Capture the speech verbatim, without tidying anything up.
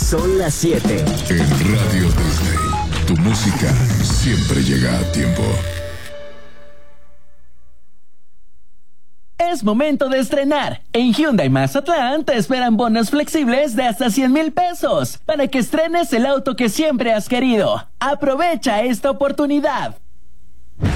Son las siete. En Radio Disney, tu música siempre llega a tiempo. Es momento de estrenar. En Hyundai Mazatlán te esperan bonos flexibles de hasta cien mil pesos para que estrenes el auto que siempre has querido. Aprovecha esta oportunidad.